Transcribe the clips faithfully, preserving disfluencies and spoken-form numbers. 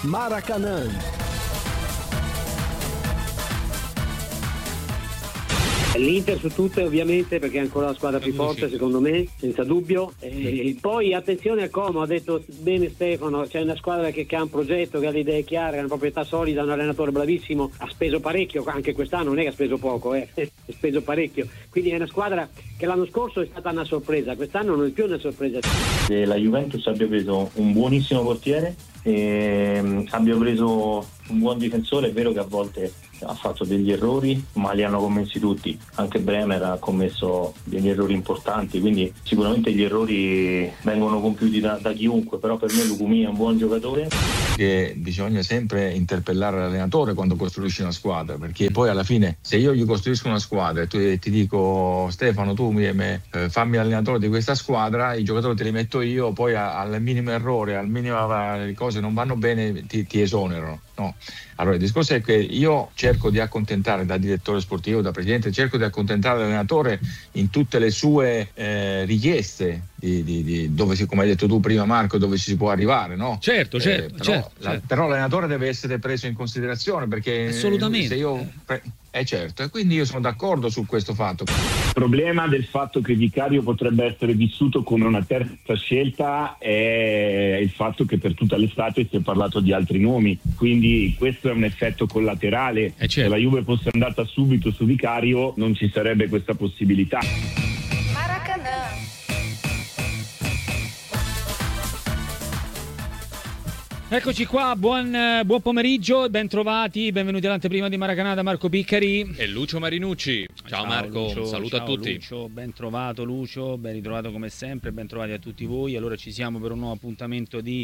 Maracanã. L'Inter su tutte ovviamente, perché è ancora la squadra più forte secondo me, senza dubbio. E poi attenzione a Como, ha detto bene Stefano, c'è una squadra che, che ha un progetto, che ha le idee chiare, ha una proprietà solida, un allenatore bravissimo, ha speso parecchio, anche quest'anno non è che ha speso poco, eh, ha speso parecchio, quindi è una squadra che l'anno scorso è stata una sorpresa, quest'anno non è più una sorpresa. Se la Juventus abbia preso un buonissimo portiere e abbia preso un buon difensore, è vero che a volte ha fatto degli errori, ma li hanno commessi tutti, anche Bremer ha commesso degli errori importanti, quindi sicuramente gli errori vengono compiuti da, da chiunque, però per me Lukumi è un buon giocatore. Che bisogna sempre interpellare l'allenatore quando costruisci una squadra, perché poi alla fine se io gli costruisco una squadra e tu, ti dico Stefano tu mi, me, eh, fammi l'allenatore di questa squadra, i giocatori te li metto io, poi a, al minimo errore, al minimo le cose non vanno bene ti, ti esonerano, no? Allora il discorso è che io cerco di accontentare, da direttore sportivo, da presidente, cerco di accontentare l'allenatore in tutte le sue eh, richieste di, di, di dove si, come hai detto tu prima Marco, dove si può arrivare, no? Certo, certo, eh, però, certo, la, certo. però l'allenatore deve essere preso in considerazione, perché assolutamente se io pre- eh certo, e quindi io sono d'accordo su questo fatto. Il problema del fatto che Vicario potrebbe essere vissuto come una terza scelta è il fatto che per tutta l'estate si è parlato di altri nomi, quindi questo è un effetto collaterale. Eh certo. Se la Juve fosse andata subito su Vicario non ci sarebbe questa possibilità. Maracanã. Eccoci qua, buon, buon pomeriggio, ben trovati, benvenuti all'anteprima di Maracanã da Marco Piccari e Lucio Marinucci. Ciao, ciao Marco, Lucio, un saluto ciao a tutti. Lucio, ben trovato Lucio, ben ritrovato come sempre, ben trovati a tutti voi. Allora ci siamo per un nuovo appuntamento di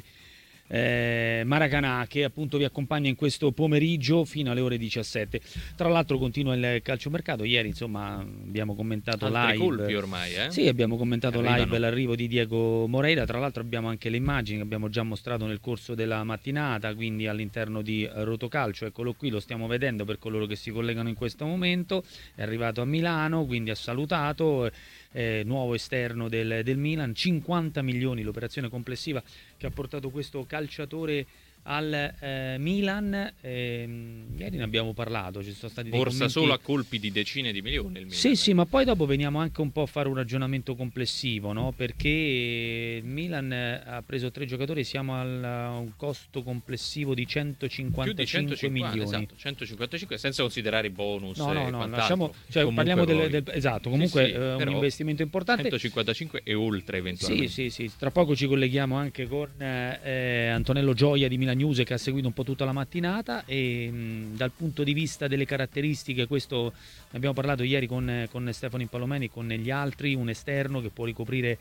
eh, Maracanã, che appunto vi accompagna in questo pomeriggio fino alle ore diciassette. Tra l'altro continua il calciomercato. Ieri insomma abbiamo commentato Altri live colpi ormai, eh? Sì, abbiamo commentato Arrivano. live l'arrivo di Diego Moreira. Tra l'altro abbiamo anche le immagini che abbiamo già mostrato nel corso della mattinata, quindi all'interno di Rotocalcio. Eccolo qui, lo stiamo vedendo per coloro che si collegano in questo momento. È arrivato a Milano, quindi ha salutato. Eh, nuovo esterno del, del Milan, cinquanta milioni l'operazione complessiva che ha portato questo calciatore al eh, Milan. Eh, ieri ne abbiamo parlato, ci sono stati dei Borsa commenti... solo a colpi di decine di milioni il Milan. Sì, sì, ma poi dopo veniamo anche un po' a fare un ragionamento complessivo, no? Perché il Milan ha preso tre giocatori, siamo al- a un costo complessivo di Più di centocinquantacinque centocinquanta, milioni. esatto, centocinquantacinque senza considerare i bonus. No, no, e no, quant'altro. lasciamo, cioè, Comunque parliamo del, poi- del- esatto, comunque Sì, sì, eh, un però investimento importante. centocinquantacinque e oltre eventualmente. Sì, sì, sì, tra poco ci colleghiamo anche con eh, eh, Antonello Gioia di Milan News, che ha seguito un po' tutta la mattinata e mh, dal punto di vista delle caratteristiche, questo ne abbiamo parlato ieri con, eh, con Stefano Impallomeni e con gli altri, un esterno che può ricoprire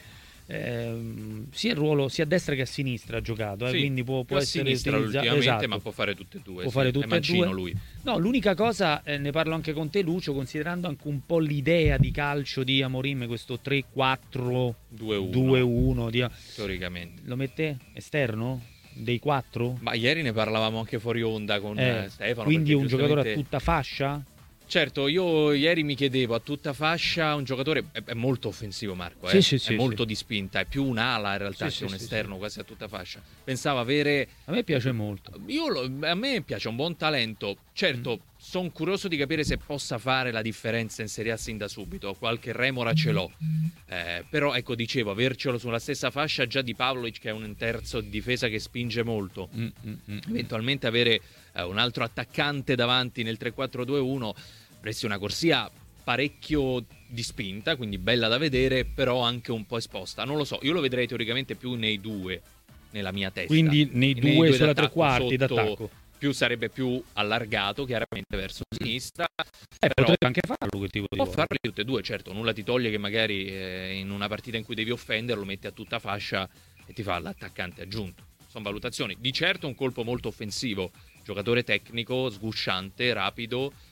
ehm, sia il ruolo sia a destra che a sinistra ha giocato, eh, Sì, quindi può, più può a essere sinistra utilizzato, ultimamente, esatto. ma può fare tutte e due. Può sì. fare È tutte e mancino due. lui. No, l'unica cosa, eh, ne parlo anche con te Lucio, considerando anche un po' l'idea di calcio di Amorim, questo tre quattro due uno, di... teoricamente. lo mette esterno? Dei quattro? Ma ieri ne parlavamo anche fuori onda con Eh, eh, Stefano. quindi perché un giocatore a giustamente- tutta fascia? Certo, io ieri mi chiedevo, a tutta fascia un giocatore è, è molto offensivo Marco, Sì, eh? sì, sì, è molto sì. di spinta, è più un'ala in realtà Sì, che sì, un sì, esterno sì. quasi a tutta fascia. Pensavo avere... A me piace molto. Io lo- a me piace, un buon talento. Certo, Mm. sono curioso di capire se possa fare la differenza in Serie A sin da subito. Qualche remora ce l'ho. Eh, però ecco, dicevo, avercelo sulla stessa fascia già di Pavlovic, che è un terzo di difesa che spinge molto. Mm, mm, mm. Eventualmente avere eh, un altro attaccante davanti nel tre quattro due uno, avresti una corsia parecchio di spinta, quindi bella da vedere, però anche un po' esposta. Non lo so, io lo vedrei teoricamente più nei due, nella mia testa. Quindi nei due sulla tre d'attacco, quarti sotto, d'attacco. Più sarebbe più allargato chiaramente verso sinistra. Eh, però potrebbe anche farlo quel tipo di può gol. farli tutte e due, certo. Nulla ti toglie che magari eh, in una partita in cui devi offendere lo metti a tutta fascia e ti fa l'attaccante aggiunto. Sono valutazioni. Di certo un colpo molto offensivo, giocatore tecnico, sgusciante, rapido,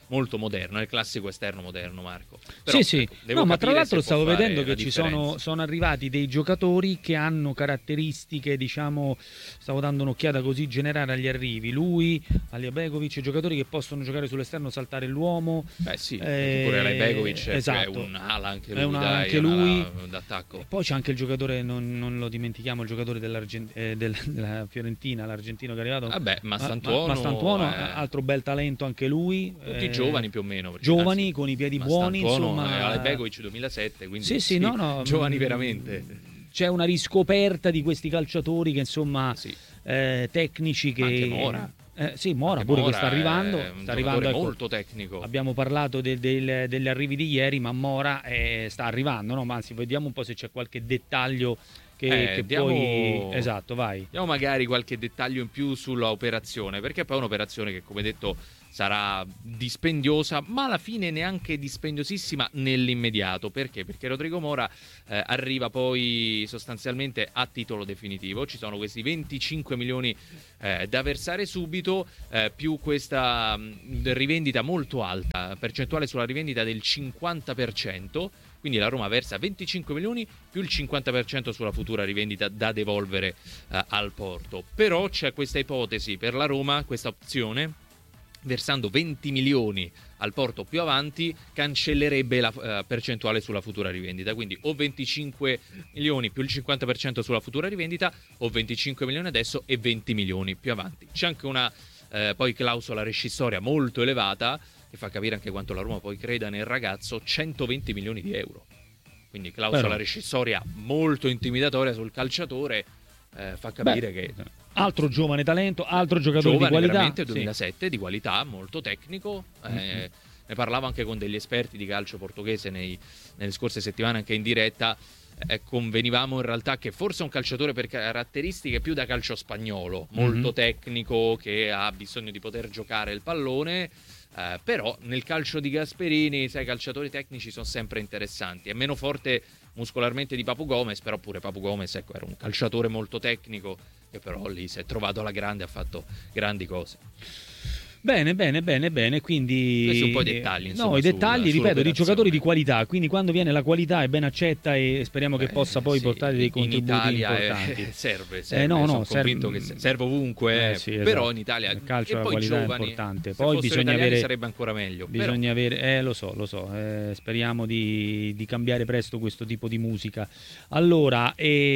molto moderno, è il classico esterno moderno, Marco. Però, sì, sì, ecco, devo no, ma tra capire l'altro se può stavo fare vedendo la che ci sono, differenza. sono arrivati dei giocatori che hanno caratteristiche, diciamo, stavo dando un'occhiata così generale agli arrivi, lui, Aliabegovic, giocatori che possono giocare sull'esterno, saltare l'uomo. Beh sì, eh, pure Aliabegovic esatto. è un'ala anche È lui, un'ala dai, anche è un'ala lui. d'attacco. Poi c'è anche il giocatore, non, non lo dimentichiamo, il giocatore dell'Argent- eh, del- della Fiorentina, l'argentino che è arrivato. Vabbè, Ma- Mastantuono, Ma- Mastantuono, eh, altro bel talento anche lui. tutti eh, giovani più o meno. perché, Giovani, anzi, con i piedi buoni, Mastantuono insomma. e Aliabegovic duemilasette, quindi Sì, sì, no, no, giovani mh, veramente. C'è una riscoperta di questi calciatori che insomma Sì. eh, tecnici che... Anche Mora. Eh, sì, Mora Anche pure Mora che sta arrivando. è un Sta arrivando ecco, molto tecnico. abbiamo parlato del- del- degli arrivi di ieri, ma Mora eh, sta arrivando, no? Ma anzi, vediamo un po' se c'è qualche dettaglio che, Eh, che diamo- poi... Esatto, vai. Diamo magari qualche dettaglio in più sulla operazione, perché poi è un'operazione che, come detto, sarà dispendiosa, ma alla fine neanche dispendiosissima nell'immediato. Perché? Perché Rodrigo Mora eh, arriva poi sostanzialmente a titolo definitivo. Ci sono questi venticinque milioni eh, da versare subito, eh, più questa mh, rivendita molto alta, percentuale sulla rivendita del cinquanta per cento. Quindi la Roma versa venticinque milioni più il cinquanta per cento sulla futura rivendita da devolvere eh, al Porto. Però c'è questa ipotesi per la Roma, questa opzione, versando venti milioni al Porto più avanti, cancellerebbe la eh, percentuale sulla futura rivendita. Quindi o venticinque milioni più il cinquanta per cento sulla futura rivendita, o venticinque milioni adesso e venti milioni più avanti. C'è anche una eh, poi clausola rescissoria molto elevata, che fa capire anche quanto la Roma poi creda nel ragazzo, centoventi milioni di euro. Quindi clausola Però. rescissoria molto intimidatoria sul calciatore, eh, fa capire Beh, che... Altro giovane talento, altro giocatore Giovane, di qualità. veramente, Sì. duemilasette, di qualità, molto tecnico. Eh, Mm-hmm. Ne parlavo anche con degli esperti di calcio portoghese nei, nelle scorse settimane, anche in diretta. Eh, convenivamo in realtà che forse è un calciatore per caratteristiche più da calcio spagnolo, molto Mm-hmm. tecnico, che ha bisogno di poter giocare il pallone. Eh, però nel calcio di Gasperini, sai, i calciatori tecnici sono sempre interessanti. È meno forte muscolarmente di Papu Gomez, però pure Papu Gomez, ecco, era un calciatore molto tecnico, che però lì si è trovato alla grande, ha fatto grandi cose. Bene, bene, bene, bene, quindi... Questi un po' i dettagli, insomma, No, i sul- dettagli, ripeto, di sull'operazione. giocatori di qualità, quindi quando viene la qualità è ben accetta e speriamo che Beh, possa poi sì, portare dei in contributi Italia importanti. È, serve, serve, Eh, no, no, sono serve- convinto che se- serve ovunque, Eh, sì, però esatto. in Italia Il calcio e la poi qualità è giovani, importante. se Poi fossero bisogna italiani avere- sarebbe ancora meglio. Però- Bisogna avere, eh lo so, lo so, eh, speriamo di, di cambiare presto questo tipo di musica. Allora,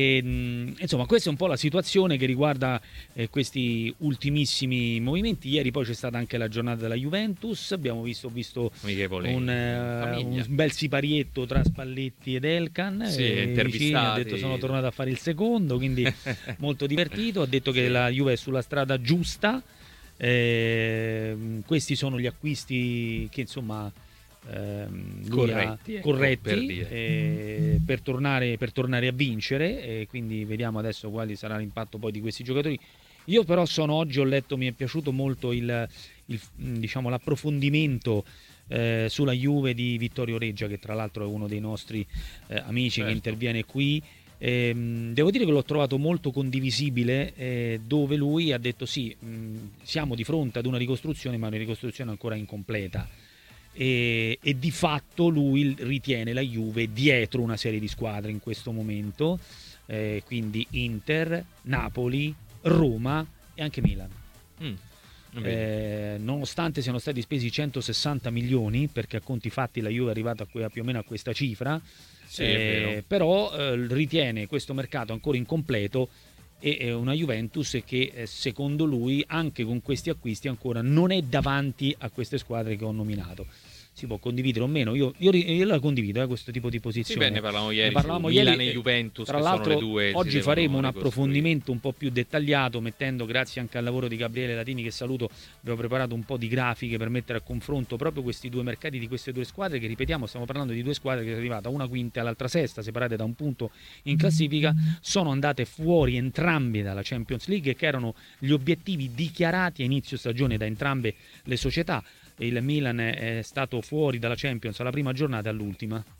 ehm, insomma, questa è un po' la situazione che riguarda eh, questi ultimissimi movimenti. Ieri poi c'è stata anche la giornata della Juventus, abbiamo visto, ho visto amichevole un, eh, famiglia. un bel siparietto tra Spalletti ed Elkan. Sì, eh, intervistati. vicini, ha detto sono tornato a fare il secondo, quindi molto divertito. Ha detto che Sì. la Juve è sulla strada giusta. Eh, questi sono gli acquisti che insomma ehm, lui ha- Corretti, ecco, corretti, per dire. eh, per, tornare, per tornare a vincere, e quindi vediamo adesso quali sarà l'impatto poi di questi giocatori. Io però sono oggi, ho letto, mi è piaciuto molto il, il, diciamo, l'approfondimento eh, sulla Juve di Vittorio Reggia, che tra l'altro è uno dei nostri eh, amici Certo. che interviene qui. Ehm, devo dire che l'ho trovato molto condivisibile, eh, dove lui ha detto sì, mh, siamo di fronte ad una ricostruzione, ma una ricostruzione ancora incompleta, e, e di fatto lui ritiene la Juve dietro una serie di squadre in questo momento, eh, quindi Inter, Napoli, Roma e anche Milan. Mm, non vedo. Eh, nonostante siano stati spesi centosessanta milioni, perché a conti fatti la Juve è arrivata a, que- a più o meno a questa cifra, Sì, è eh, vero. però eh, ritiene questo mercato ancora incompleto, e è una Juventus che eh, secondo lui anche con questi acquisti ancora non è davanti a queste squadre che ho nominato. Si può condividere o meno, io, io, io la condivido eh, questo tipo di Sì, posizione. beh, ne parlavamo ieri, Ne parlavamo su ieri, Milan e eh, Juventus, tra che sono l'altro le due si oggi devono faremo un ricostruire. approfondimento un po' più dettagliato, mettendo, grazie anche al lavoro di Gabriele Latini che saluto, abbiamo preparato un po' di grafiche per mettere a confronto proprio questi due mercati di queste due squadre, che ripetiamo stiamo parlando di due squadre che sono arrivate una quinta e l'altra sesta, separate da un punto in classifica, sono andate fuori entrambe dalla Champions League, che erano gli obiettivi dichiarati a inizio stagione da entrambe le società. Il Milan è stato fuori dalla Champions alla prima giornata e all'ultima.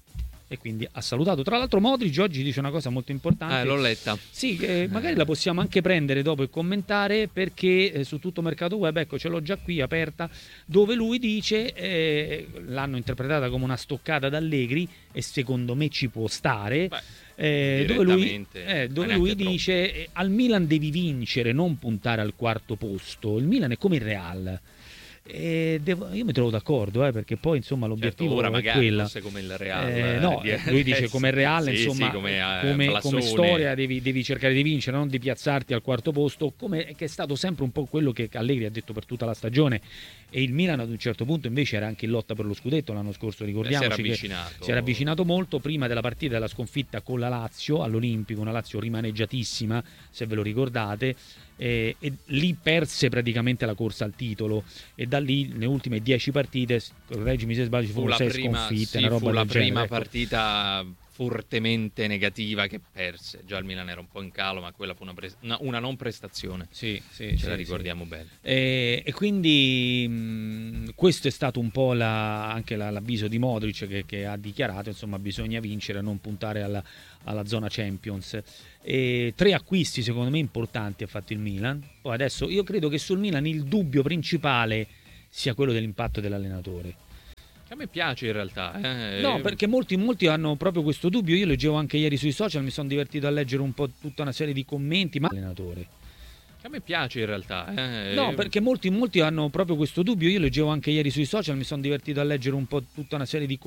e quindi ha salutato. Tra l'altro Modric oggi dice una cosa molto importante. Eh, l'ho letta. Sì, che magari la possiamo anche prendere dopo e commentare, perché eh, su tutto Mercato Web, ecco, ce l'ho già qui aperta, dove lui dice, eh, l'hanno interpretata come una stoccata da Allegri e secondo me ci può stare. Beh. Eh, dove lui, eh, dove lui troppo. dice eh, al Milan devi vincere, non puntare al quarto posto. Il Milan è come il Real. E devo, io mi trovo d'accordo, eh, perché poi insomma l'obiettivo certo, ora è magari quella. fosse come il Real, Eh, no, eh, lui dice come il Real, sì, insomma, sì, come, eh, come, come Blasone. storia devi, devi cercare di vincere, non di piazzarti al quarto posto, come che è stato sempre un po' quello che Allegri ha detto per tutta la stagione. E il Milan ad un certo punto invece era anche in lotta per lo scudetto l'anno scorso, ricordiamoci, si era che avvicinato. si era avvicinato molto prima della partita della sconfitta con la Lazio all'Olimpico, una Lazio rimaneggiatissima, se ve lo ricordate. E, e lì perse praticamente la corsa al titolo, e da lì nelle ultime dieci partite, correggimi se sbaglio, ci fu furono la sei prima, sconfitte, sì, una roba fu la del genere, prima ecco. partita fortemente negativa che perse. Già il Milan era un po' in calo, ma quella fu una, pre- una, una non prestazione. Sì, sì, ce sì, la sì. ricordiamo bene. E, e quindi mh, questo è stato un po' la, anche la, l'avviso di Modric, che, che ha dichiarato, insomma, bisogna vincere, non puntare alla, alla zona Champions. E tre acquisti secondo me importanti ha fatto il Milan. Poi adesso io credo che sul Milan il dubbio principale sia quello dell'impatto dell'allenatore. A me piace in realtà. Eh. No, perché molti, molti hanno proprio questo dubbio. Io leggevo anche ieri sui social, mi sono divertito a leggere un po' tutta una serie di commenti, ma allenatore. A me piace in realtà. Eh. No, perché molti, molti hanno proprio questo dubbio. Io leggevo anche ieri sui social, mi sono divertito a leggere un po' tutta una serie di